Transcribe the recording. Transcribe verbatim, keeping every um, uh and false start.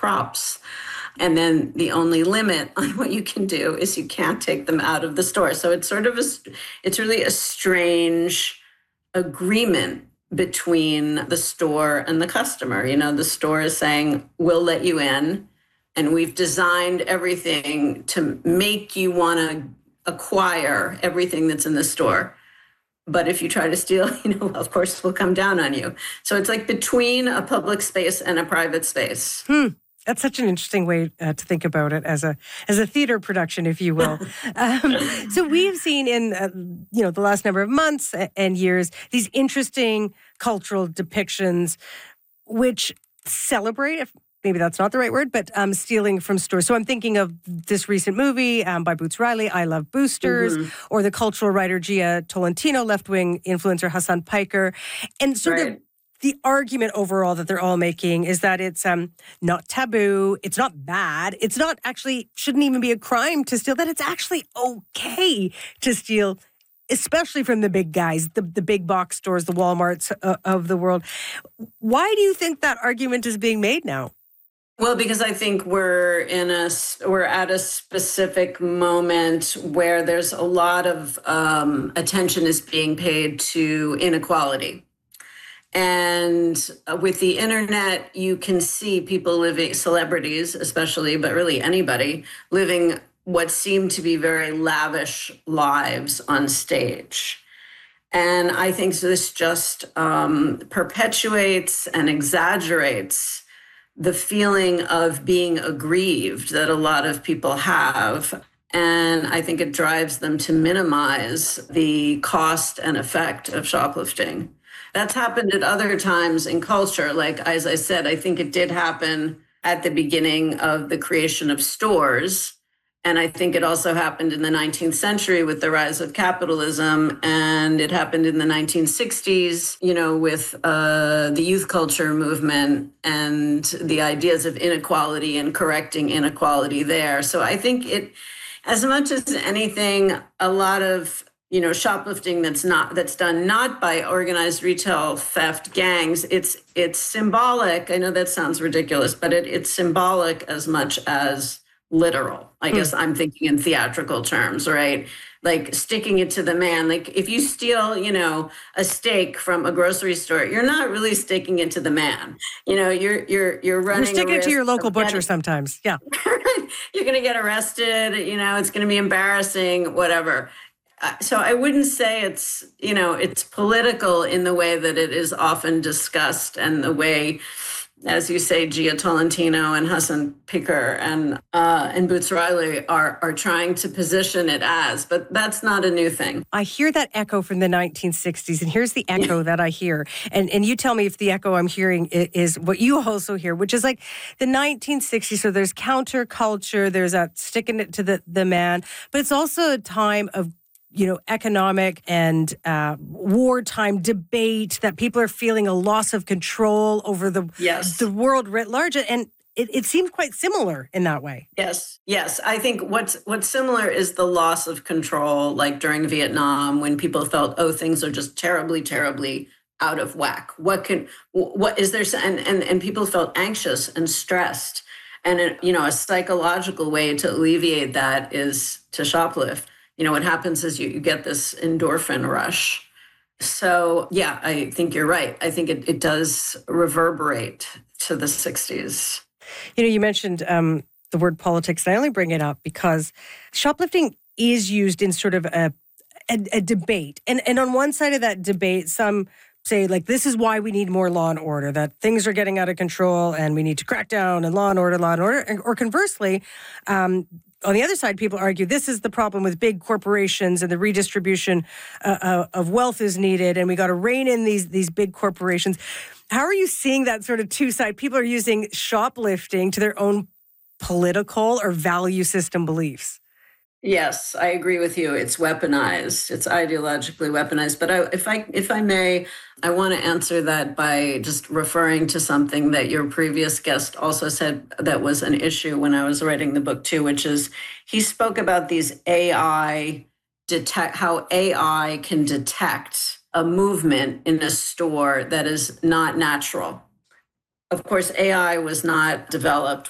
props. And then the only limit on what you can do is you can't take them out of the store. So it's sort of a, it's really a strange agreement between the store and the customer. You know, the store is saying, we'll let you in, and we've designed everything to make you want to acquire everything that's in the store. But if you try to steal, you know, of course, we'll come down on you. So it's like between a public space and a private space. Hmm. That's such an interesting way uh, to think about it as a as a theater production, if you will. um, so we've seen in uh, you know the last number of months and years these interesting cultural depictions, which celebrate, if maybe that's not the right word, but um, stealing from stores. So I'm thinking of this recent movie um, by Boots Riley, I Love Boosters, mm-hmm. or the cultural writer Gia Tolentino, left-wing influencer Hassan Piker, and sort right. of the argument overall that they're all making is that it's um, not taboo, it's not bad, it's not actually, shouldn't even be a crime to steal, that it's actually okay to steal, especially from the big guys, the, the big box stores, the Walmarts uh, of the world. Why do you think that argument is being made now? Well, because I think we're in a, we're at a specific moment where there's a lot of um, attention is being paid to inequality. And with the internet, you can see people living, celebrities especially, but really anybody, living what seem to be very lavish lives on stage. And I think this just um, perpetuates and exaggerates the feeling of being aggrieved that a lot of people have. And I think it drives them to minimize the cost and effect of shoplifting. That's happened at other times in culture. Like, as I said, I think it did happen at the beginning of the creation of stores. And I think it also happened in the nineteenth century with the rise of capitalism. And it happened in the nineteen sixties, you know, with uh, the youth culture movement and the ideas of inequality and correcting inequality there. So I think it, as much as anything, a lot of you know, shoplifting that's not that's done not by organized retail theft gangs. It's it's symbolic. I know that sounds ridiculous, but it, it's symbolic as much as literal. I mm. guess I'm thinking in theatrical terms, right? Like sticking it to the man. Like if you steal, you know, a steak from a grocery store, you're not really sticking it to the man. You know, you're you're you're running. You're sticking it to your local butcher getting, sometimes. Yeah, you're going to get arrested. You know, it's going to be embarrassing. Whatever. So I wouldn't say it's, you know, it's political in the way that it is often discussed and the way, as you say, Gia Tolentino and Hassan Piker and uh, and Boots Riley are are trying to position it as, but that's not a new thing. I hear that echo from the nineteen sixties, and here's the echo that I hear. And and you tell me if the echo I'm hearing is what you also hear, which is like the nineteen sixties. So there's counterculture, there's that sticking it to the, the man, but it's also a time of you know, economic and uh, wartime debate that people are feeling a loss of control over the yes. the world writ large. And it, it seems quite similar in that way. Yes, yes. I think what's what's similar is the loss of control, like during Vietnam, when people felt, oh, things are just terribly, terribly out of whack. What can, what is there? And, and, and people felt anxious and stressed. And, you know, a psychological way to alleviate that is to shoplift. You know, what happens is you, you get this endorphin rush. So, yeah, I think you're right. I think it, it does reverberate to the sixties. You know, you mentioned um, the word politics. And I only bring it up because shoplifting is used in sort of a, a, a debate. And, and on one side of that debate, some say, like, this is why we need more law and order, that things are getting out of control and we need to crack down and law and order, law and order. Or conversely, um, on the other side, people argue this is the problem with big corporations and the redistribution uh, uh, of wealth is needed, and we got to rein in these these big corporations. How are you seeing that sort of two-side? People are using shoplifting to their own political or value system beliefs. Yes, I agree with you. It's weaponized. It's ideologically weaponized. But I, if I if I may, I want to answer that by just referring to something that your previous guest also said that was an issue when I was writing the book too, which is he spoke about these A I detect how A I can detect a movement in a store that is not natural. Of course, A I was not developed